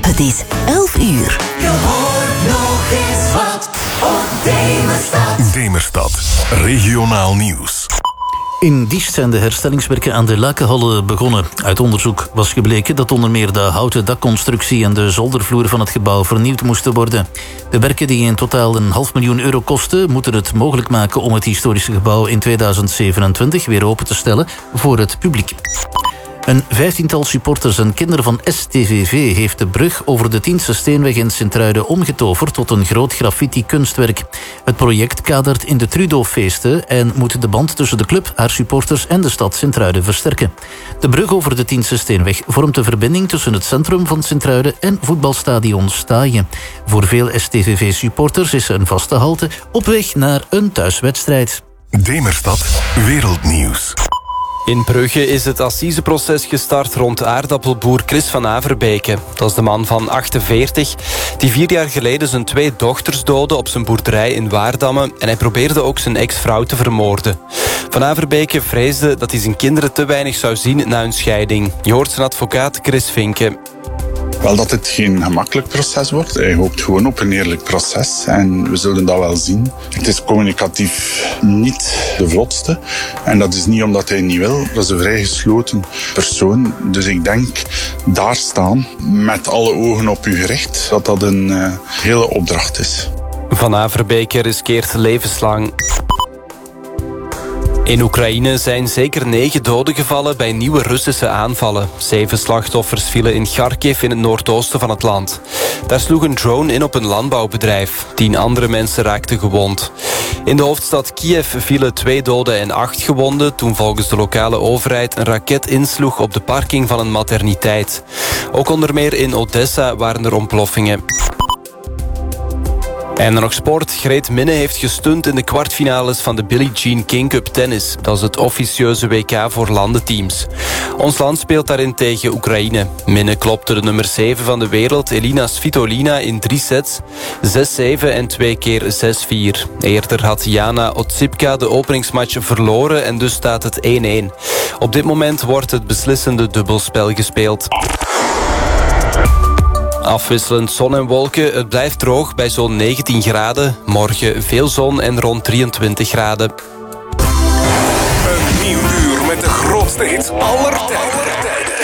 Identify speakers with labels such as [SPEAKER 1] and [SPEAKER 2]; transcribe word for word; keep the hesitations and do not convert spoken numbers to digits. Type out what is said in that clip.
[SPEAKER 1] Het is elf uur.
[SPEAKER 2] Je hoort nog eens wat op Demerstad.
[SPEAKER 3] Demerstad, regionaal nieuws.
[SPEAKER 4] In Diest zijn de herstellingswerken aan de Lakenhallen begonnen. Uit onderzoek was gebleken dat onder meer de houten dakconstructie en de zoldervloer van het gebouw vernieuwd moesten worden. De werken die in totaal een half miljoen euro kosten, moeten het mogelijk maken om het historische gebouw in tweeduizend zevenentwintig weer open te stellen voor het publiek. Een vijftiental supporters en kinderen van S T V V heeft de brug over de Tiense Steenweg in Sint-Truiden omgetoverd tot een groot graffiti-kunstwerk. Het project kadert in de Trudeau-feesten en moet de band tussen de club, haar supporters en de stad Sint-Truiden versterken. De brug over de Tiense Steenweg vormt de verbinding tussen het centrum van Sint-Truiden en voetbalstadion Staaien. Voor veel S T V V-supporters is een vaste halte op weg naar een thuiswedstrijd.
[SPEAKER 3] Demerstad, wereldnieuws.
[SPEAKER 5] In Brugge is het assiseproces gestart rond aardappelboer Chris van Averbeke. Dat is de man van achtenveertig die vier jaar geleden zijn twee dochters doodde op zijn boerderij in Waardamme en hij probeerde ook zijn ex-vrouw te vermoorden. Van Averbeke vreesde dat hij zijn kinderen te weinig zou zien na hun scheiding. Je hoort zijn advocaat Chris Vinken.
[SPEAKER 6] Wel dat het geen gemakkelijk proces wordt. Hij hoopt gewoon op een eerlijk proces en we zullen dat wel zien. Het is communicatief niet de vlotste en dat is niet omdat hij niet wil. Dat is een vrij gesloten persoon. Dus ik denk daar staan met alle ogen op u gericht dat dat een uh, hele opdracht is.
[SPEAKER 5] Van Averbeke riskeert levenslang. In Oekraïne zijn zeker negen doden gevallen bij nieuwe Russische aanvallen. Zeven slachtoffers vielen in Kharkiv in het noordoosten van het land. Daar sloeg een drone in op een landbouwbedrijf. Tien andere mensen raakten gewond. In de hoofdstad Kiev vielen twee doden en acht gewonden toen volgens de lokale overheid een raket insloeg op de parking van een materniteit. Ook onder meer in Odessa waren er ontploffingen. En dan nog sport. Greet Minne heeft gestunt in de kwartfinales van de Billie Jean King Cup tennis. Dat is het officieuze W K voor landenteams. Ons land speelt daarin tegen Oekraïne. Minne klopte de nummer zeven van de wereld, Elina Svitolina, in drie sets. zes zeven en twee keer zes vier. Eerder had Jana Otsipka de openingsmatch verloren en dus staat het één één. Op dit moment wordt het beslissende dubbelspel gespeeld. Afwisselend zon en wolken, het blijft droog bij zo'n negentien graden. Morgen veel zon en rond drieëntwintig graden.
[SPEAKER 3] Een nieuw uur met de grootste hits aller tijden.